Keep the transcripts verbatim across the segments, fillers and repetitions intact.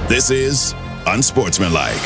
This is Unsportsmanlike.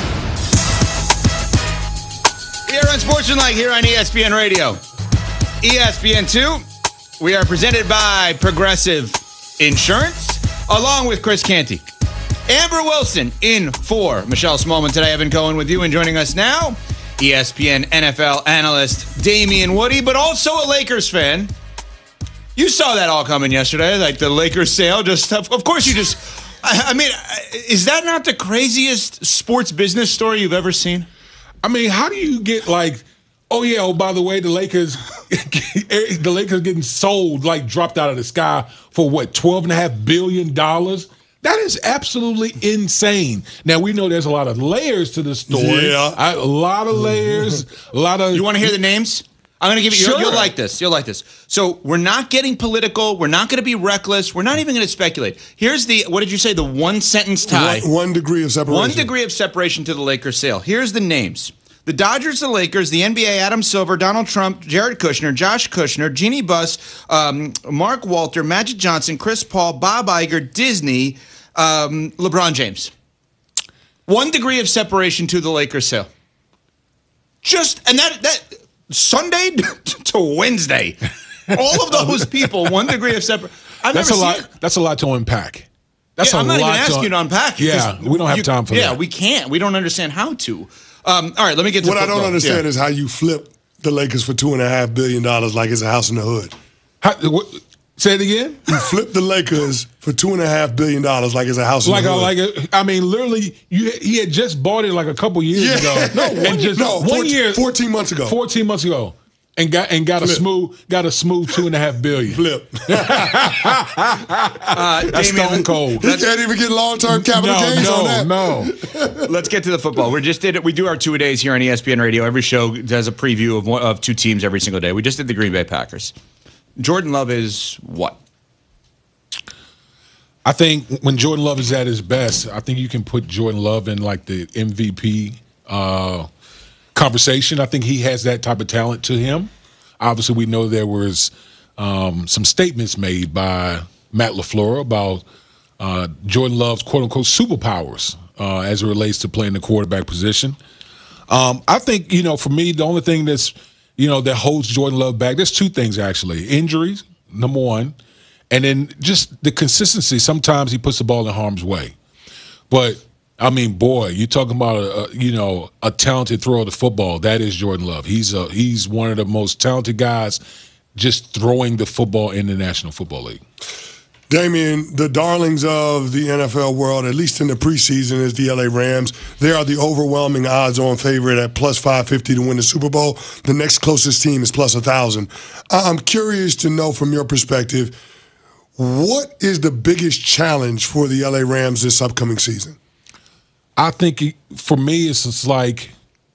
Here on Unsportsmanlike, here on E S P N Radio. E S P N two, we are presented by Progressive Insurance, along with Chris Canty. Amber Wilson in for Michelle Smallman today. Evan Cohen with you, and joining us now, E S P N N F L analyst Damien Woody, but also a Lakers fan. You saw that all coming yesterday, like the Lakers sale. Just of course, you just. I, I mean, is that not the craziest sports business story you've ever seen? I mean, how do you get like, oh yeah, oh by the way, the Lakers, the Lakers getting sold, like dropped out of the sky for what, twelve and a half billion dollars? That is absolutely insane. Now, we know there's a lot of layers to the story. Yeah. I, a lot of layers, a lot of... You want to hear the names? I'm going to give you... Sure. You'll, you'll like this. You'll like this. So we're not getting political. We're not going to be reckless. We're not even going to speculate. Here's the... What did you say? The one-sentence tie. One, one degree of separation. One degree of separation to the Lakers sale. Here's the names. The Dodgers, the Lakers, the N B A, Adam Silver, Donald Trump, Jared Kushner, Josh Kushner, Jeannie Buss, um, Mark Walter, Magic Johnson, Chris Paul, Bob Iger, Disney... Um, LeBron James. One degree of separation to the Lakers sale. Just, and that, that Sunday to Wednesday. All of those people, one degree of separation. That's a lot. It. That's a lot to unpack. That's yeah, a I'm not lot even asking you to unpack it. Yeah, we don't have you, time for yeah, that. Yeah, we can't. We don't understand how to. Um, all right, let me get to What football. I don't understand yeah. is how you flip the Lakers for two and a half billion dollars like it's a house in the hood. How, what, say it again. You flip the Lakers for two and a half billion dollars like it's a house in like the a, hood. like a, I mean, literally, you, he had just bought it like a couple years yeah. ago. No, one, just, no, one fourteen, year, fourteen months ago. Fourteen months ago, and got and got Flip. a smooth, got a smooth two and a half billion. Flip. uh, That's Damien, stone cold. He can't even get long-term capital no, gains no, on that. No, Let's get to the football. We just did it. We do our two a days here on E S P N Radio. Every show does a preview of one, of two teams every single day. We just did the Green Bay Packers. Jordan Love is what? I think when Jordan Love is at his best, I think you can put Jordan Love in like the M V P uh, conversation. I think he has that type of talent to him. Obviously, we know there was um, some statements made by Matt LaFleur about uh, Jordan Love's quote-unquote superpowers uh, as it relates to playing the quarterback position. Um, I think, you know, for me, the only thing that's, you know, that holds Jordan Love back, there's two things, actually. Injuries, number one. And then just the consistency. Sometimes he puts the ball in harm's way. But, I mean, boy, you're talking about, a, a, you know, a talented thrower of the football. That is Jordan Love. He's a, he's one of the most talented guys just throwing the football in the National Football League. Damien, the darlings of the N F L world, at least in the preseason, is the L A Rams. They are the overwhelming odds-on favorite at plus five fifty to win the Super Bowl. The next closest team is plus one thousand. I'm curious to know from your perspective, what is the biggest challenge for the L A Rams this upcoming season? I think for me, it's just like,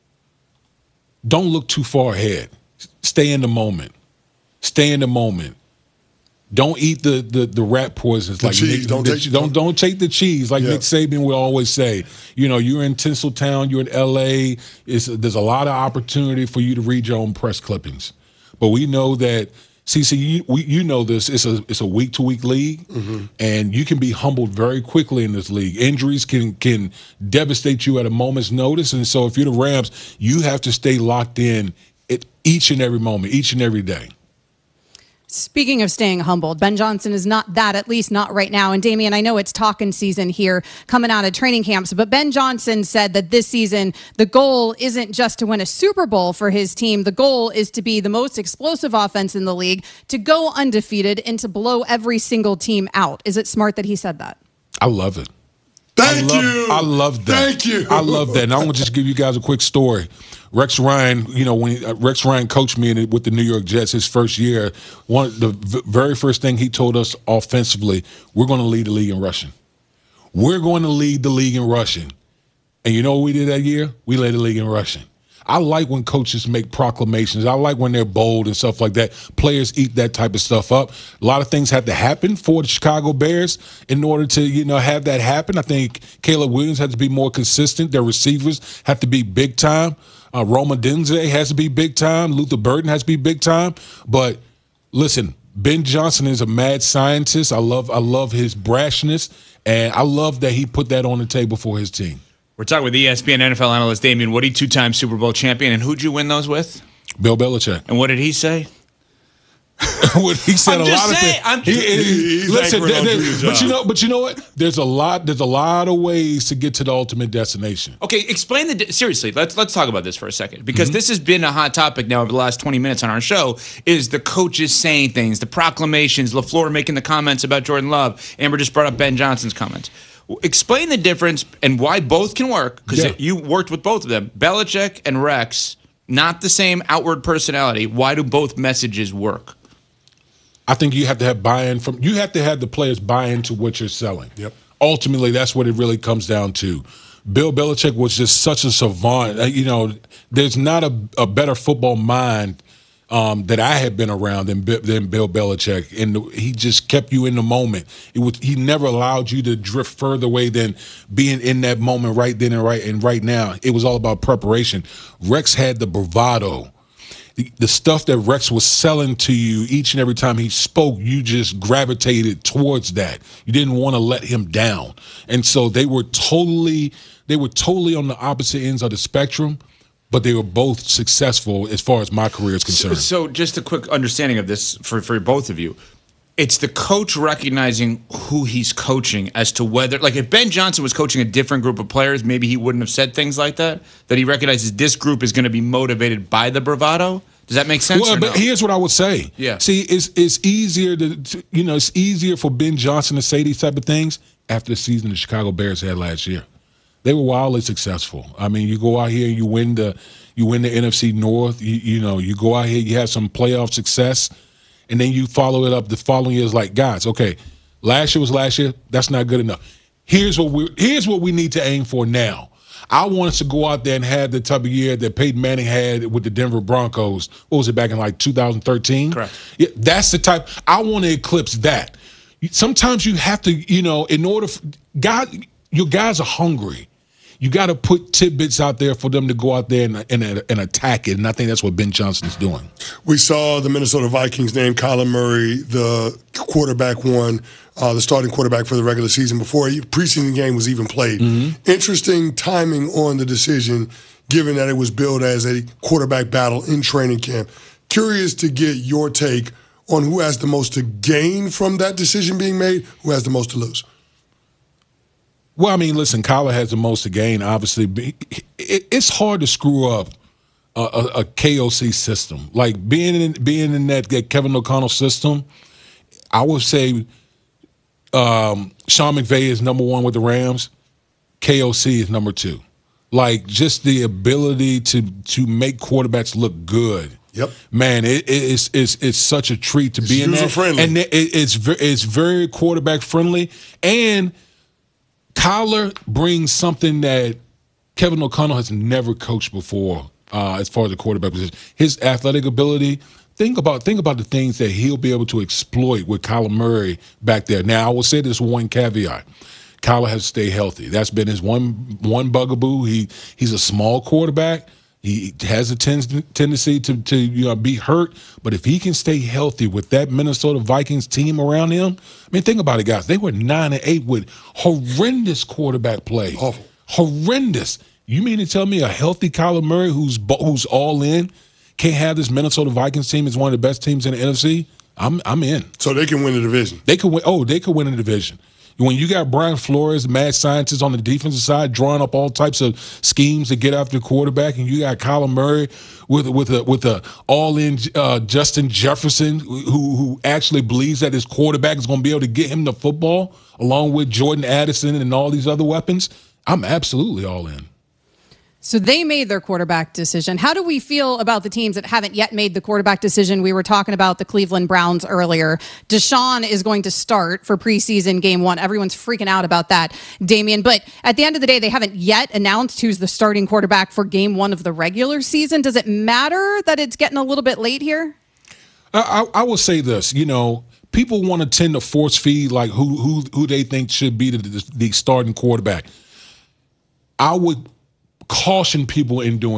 don't look too far ahead. Stay in the moment. Stay in the moment. Don't eat the the, the rat poisons. The like cheese. Nick, Don't the, take- don't don't take the cheese. Like Yeah. Nick Saban will always say. You know, you're in Tinseltown. You're in L A. It's, there's a lot of opportunity for you to read your own press clippings. But we know that. C C, you, we, you know this. It's a it's a week to week league, mm-hmm. and you can be humbled very quickly in this league. Injuries can can devastate you at a moment's notice, and so if you're the Rams, you have to stay locked in at each and every moment, each and every day. Speaking of staying humbled, Ben Johnson is not that, at least not right now. And Damien, I know it's talking season here coming out of training camps, but Ben Johnson said that this season, the goal isn't just to win a Super Bowl for his team. The goal is to be the most explosive offense in the league, to go undefeated, and to blow every single team out. Is it smart that he said that? I love it. Thank I love, you. I love that. Thank you. I love that. And I'm going to just give you guys a quick story. Rex Ryan, you know, when he, uh, Rex Ryan coached me in, with the New York Jets his first year, one the v- very first thing he told us offensively, we're going to lead the league in rushing. We're going to lead the league in rushing. And you know what we did that year? We led the league in rushing. I like when coaches make proclamations. I like when they're bold and stuff like that. Players eat that type of stuff up. A lot of things have to happen for the Chicago Bears in order to, you know, have that happen. I think Caleb Williams has to be more consistent. Their receivers have to be big time. Uh, Roma Denze has to be big time. Luther Burden has to be big time. But listen, Ben Johnson is a mad scientist. I love I love his brashness, and I love that he put that on the table for his team. We're talking with E S P N N F L analyst Damien Woody, two-time Super Bowl champion. And who'd you win those with? Bill Belichick. And what did he say? What he said I'm a just lot saying, of I'm things. just- He- he- He's listen, anchoring on there- Drew's but you job. know, but you know what? There's a lot. There's a lot of ways to get to the ultimate destination. Okay, explain the seriously. Let's let's talk about this for a second because mm-hmm. this has been a hot topic now over the last twenty minutes on our show. Is the coaches saying things, the proclamations, LaFleur making the comments about Jordan Love. Amber just brought up Ben Johnson's comments. Explain the difference and why both can work because Yeah. you worked with both of them. Belichick and Rex, not the same outward personality. Why do both messages work? I think you have to have buy-in from. You have to have the players buy into what you're selling. Yep. Ultimately, that's what it really comes down to. Bill Belichick was just such a savant. Uh, You know, there's not a, a better football mind um, that I have been around than, Bi- than Bill Belichick, and the, he just kept you in the moment. It was he never allowed you to drift further away than being in that moment right then and right and right now. It was all about preparation. Rex had the bravado. The, the stuff that Rex was selling to you each and every time he spoke, you just gravitated towards that. You didn't want to let him down. And so they were totally they were totally on the opposite ends of the spectrum, but they were both successful as far as my career is concerned. So, so just a quick understanding of this for, for both of you. It's the coach recognizing who he's coaching as to whether, like if Ben Johnson was coaching a different group of players, maybe he wouldn't have said things like that, that he recognizes this group is going to be motivated by the bravado. Does that make sense? Well, or but no? here's what I would say. Yeah. See, it's it's easier to, to you know it's easier for Ben Johnson to say these type of things after the season the Chicago Bears had last year. They were wildly successful. I mean, you go out here and you win the you win the N F C North. You, you know, you go out here, you have some playoff success, and then you follow it up the following years. Like, guys, okay, last year was last year. That's not good enough. Here's what we here's what we need to aim for now. I want us to go out there and have the type of year that Peyton Manning had with the Denver Broncos. What was it, back in like two thousand thirteen? Correct. Yeah, that's the type. I want to eclipse that. Sometimes you have to, you know, in order for God, your guys are hungry. You got to put tidbits out there for them to go out there and, and, and attack it. And I think that's what Ben Johnson is doing. We saw the Minnesota Vikings name Kyler Murray the quarterback one, uh, the starting quarterback for the regular season before the preseason game was even played. Mm-hmm. Interesting timing on the decision, given that it was billed as a quarterback battle in training camp. Curious to get your take on who has the most to gain from that decision being made, who has the most to lose. Well, I mean, listen, Kyler has the most to gain, obviously. It's hard to screw up a, a, a K O C system. Like, being in being in that, that Kevin O'Connell system, I would say um, Sean McVay is number one with the Rams. K O C is number two. Like, just the ability to to make quarterbacks look good. Yep, man, it, it's it's it's such a treat to it's be in that, user-friendly. and it, it's it's very quarterback friendly. And Kyler brings something that Kevin O'Connell has never coached before, uh, as far as the quarterback position. His athletic ability. Think about think about the things that he'll be able to exploit with Kyler Murray back there. Now, I will say this one caveat. Kyler has to stay healthy. That's been his one one bugaboo. He he's a small quarterback. He has a ten, tendency to to you know be hurt. But if he can stay healthy with that Minnesota Vikings team around him, I mean, think about it, guys. They were nine and eight with horrendous quarterback play. Awful. Horrendous. You mean to tell me a healthy Kyler Murray who's who's all in can't have this Minnesota Vikings team as one of the best teams in the N F C? I'm I'm in. So they can win the division. They could win. Oh, they could win the division. When you got Brian Flores, mad scientist on the defensive side, drawing up all types of schemes to get after the quarterback, and you got Kyler Murray with with a with a all-in uh, Justin Jefferson, who who actually believes that his quarterback is going to be able to get him the football, along with Jordan Addison and all these other weapons, I'm absolutely all in. So they made their quarterback decision. How do we feel about the teams that haven't yet made the quarterback decision? We were talking about the Cleveland Browns earlier. Deshaun is going to start for preseason game one. Everyone's freaking out about that, Damien. But at the end of the day, they haven't yet announced who's the starting quarterback for game one of the regular season. Does it matter that it's getting a little bit late here? I, I, I will say this, you know, people want to tend to force feed like who who who they think should be the, the, the starting quarterback. I would caution people in doing that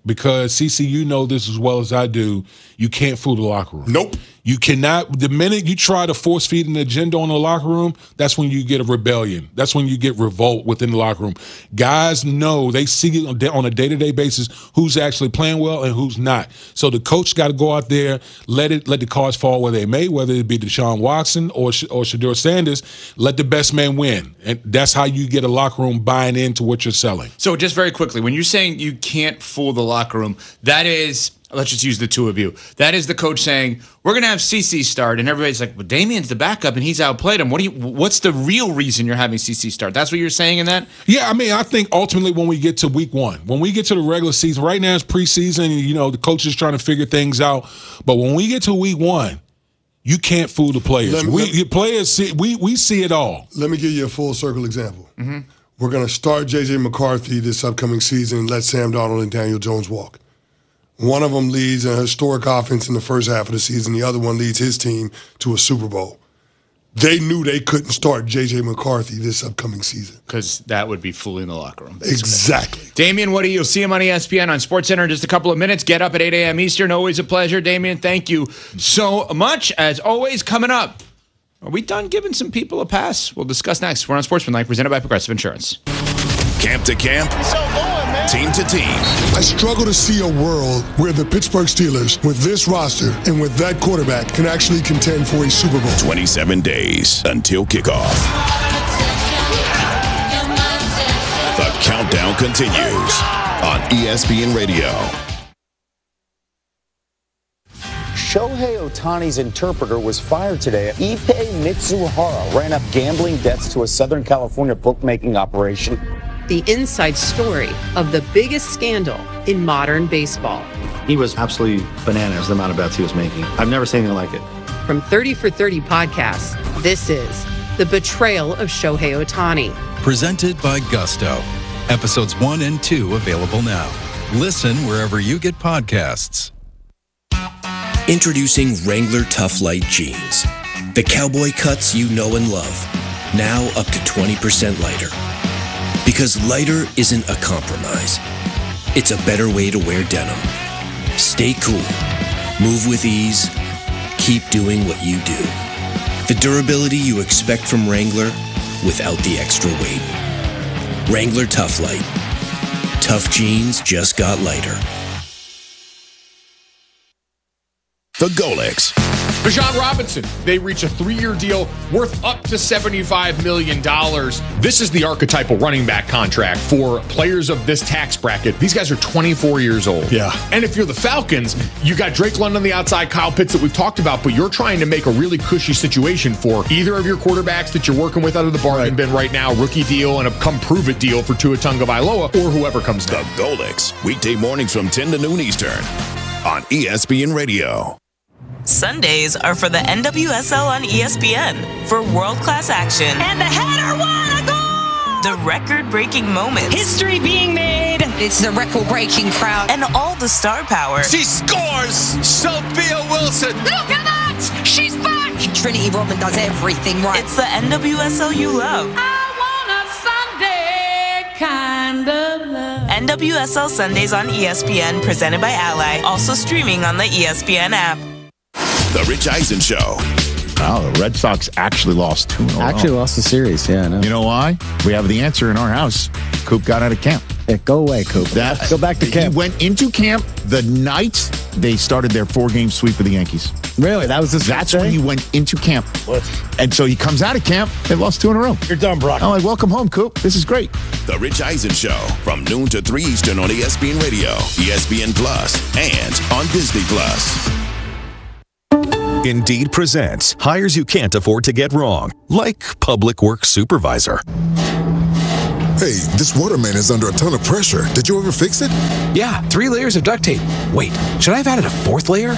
because C C, you know this as well as I do. You can't fool the locker room. Nope. You cannot. The minute you try to force feed an agenda on the locker room, that's when you get a rebellion. That's when you get revolt within the locker room. Guys know, they see on a day-to-day basis who's actually playing well and who's not. So the coach got to go out there, let it, let the cards fall where they may, whether it be Deshaun Watson or or Shedeur Sanders. Let the best man win, and that's how you get a locker room buying into what you're selling. So just very quickly, when you're saying you can't fool the locker room, that is, let's just use the two of you. That is the coach saying, we're going to have C C start, and everybody's like, well, Damian's the backup, and he's outplayed him. What do you? What's the real reason you're having C C start? That's what you're saying in that? Yeah, I mean, I think ultimately when we get to week one, when we get to the regular season, right now it's preseason, you know, the coach is trying to figure things out. But when we get to week one, you can't fool the players. Me, we let, players see, we we see it all. Let me give you a full circle example. Mm-hmm. We're going to start J J McCarthy this upcoming season and let Sam Darnold and Daniel Jones walk. One of them leads a historic offense in the first half of the season. The other one leads his team to a Super Bowl. They knew they couldn't start J J McCarthy this upcoming season. Because that would be fooling the locker room. Exactly. Damian, what do you? You'll see him on E S P N on SportsCenter in just a couple of minutes. Get up at eight a.m. Eastern. Always a pleasure. Damian, thank you so much. As always, coming up, are we done giving some people a pass? We'll discuss next. We're on Sportsmanlike, presented by Progressive Insurance. Camp to camp, team to team. I struggle to see a world where the Pittsburgh Steelers, with this roster and with that quarterback, can actually contend for a Super Bowl. twenty-seven days until kickoff. The countdown continues on E S P N Radio. Shohei Ohtani's interpreter was fired today. Ippei Mitsuhara ran up gambling debts to a Southern California bookmaking operation. The inside story of the biggest scandal in modern baseball. He was absolutely bananas, the amount of bets he was making. I've never seen anything like it. From thirty for thirty podcasts, this is The Betrayal of Shohei Ohtani. Presented by Gusto. Episodes one and two available now. Listen wherever you get podcasts. Introducing Wrangler Tough Light Jeans. The cowboy cuts you know and love. Now up to twenty percent lighter. Because lighter isn't a compromise. It's a better way to wear denim. Stay cool. Move with ease. Keep doing what you do. The durability you expect from Wrangler without the extra weight. Wrangler Tough Light. Tough jeans just got lighter. The Golix. Bijan Robinson, they reach a three-year deal worth up to seventy-five million dollars. This is the archetypal running back contract for players of this tax bracket. These guys are twenty-four years old. Yeah. And if you're the Falcons, you got Drake London on the outside, Kyle Pitts that we've talked about, but you're trying to make a really cushy situation for either of your quarterbacks that you're working with out of the bargain right. bin right now, rookie deal and a come-prove-it deal for Tua Tagovailoa, or whoever comes down. The Golix, weekday mornings from ten to noon Eastern on E S P N Radio. Sundays are for the N W S L on E S P N for world-class action. And the header won a goal! The record-breaking moments. History being made. It's the record-breaking crowd. And all the star power. She scores! Sophia Wilson! Look at that! She's back! Trinity Rodman does everything right. It's the N W S L you love. I want a Sunday kind of love. N W S L Sundays on E S P N, presented by Ally. Also streaming on the E S P N app. The Rich Eisen Show. Oh, the Red Sox actually lost two in a row. Actually lost the series, yeah. I know. You know why? We have the answer in our house. Coop got out of camp. Yeah, go away, Coop. That, go back to camp. He went into camp the night they started their four-game sweep of the Yankees. Really? That was the That's day? when he went into camp. What? And so he comes out of camp, they lost two in a row. You're done, Brock. I'm like, welcome home, Coop. This is great. The Rich Eisen Show from noon to three Eastern on E S P N Radio, E S P N Plus, and on Disney Plus. Indeed presents hires you can't afford to get wrong, like public works supervisor. Hey, this waterman is under a ton of pressure. Did you ever fix it? Yeah, three layers of duct tape. Wait, should I have added a fourth layer?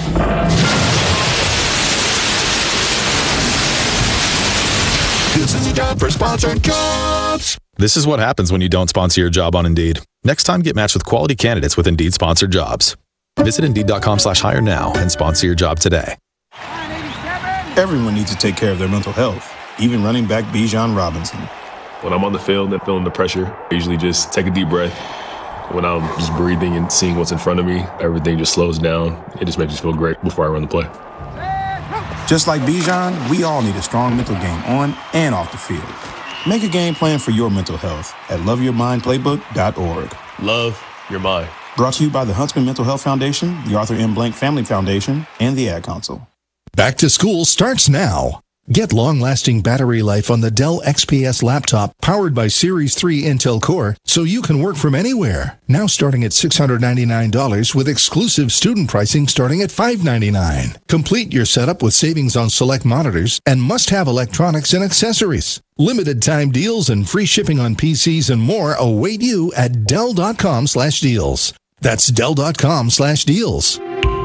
This is your job for sponsored jobs. This is what happens when you don't sponsor your job on Indeed. Next time, get matched with quality candidates with Indeed sponsored jobs. Visit Indeed.com slash hire now and sponsor your job today. Everyone needs to take care of their mental health, even running back Bijan Robinson. When I'm on the field and feeling the pressure, I usually just take a deep breath, When I'm just breathing and seeing what's in front of me, everything just slows down. It just makes me feel great before I run the play. Just like Bijan, we all need a strong mental game on and off the field. Make a game plan for your mental health at love your mind playbook dot org. Love your mind. Brought to you by the Huntsman Mental Health Foundation, the Arthur M. Blank Family Foundation, and the Ad Council. Back to school starts now. Get long-lasting battery life on the Dell X P S laptop powered by Series three Intel Core so you can work from anywhere. Now starting at six hundred ninety-nine dollars with exclusive student pricing starting at five hundred ninety-nine dollars. Complete your setup with savings on select monitors and must-have electronics and accessories. Limited time deals and free shipping on P Cs and more await you at Dell.com slash deals. That's Dell.com slash deals.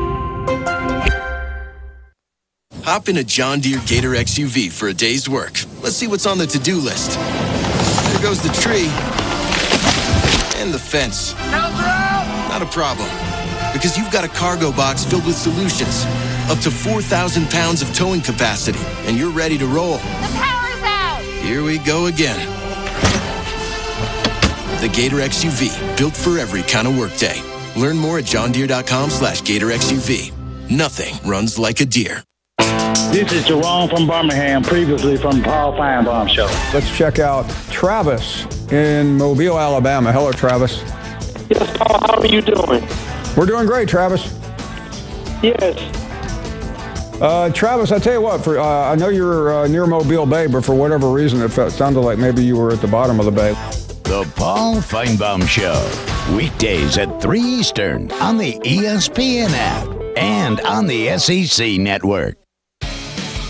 Hop in a John Deere Gator X U V for a day's work. Let's see what's on the to-do list. There goes the tree. And the fence. Not a problem. Because you've got a cargo box filled with solutions. Up to four thousand pounds of towing capacity. And you're ready to roll. The power's out! Here we go again. The Gator X U V. Built for every kind of workday. Learn more at johndeere.com slash Gator X U V. Nothing runs like a deer. This is Jerome from Birmingham, previously from Paul Feinbaum Show. Let's check out Travis in Mobile, Alabama. Hello, Travis. Yes, Paul, how are you doing? We're doing great, Travis. Yes. Uh, Travis, I tell you what, for uh, I know you're uh, near Mobile Bay, but for whatever reason, it felt, sounded like maybe you were at the bottom of the bay. The Paul Feinbaum Show, weekdays at three Eastern on the E S P N app and on the S E C network.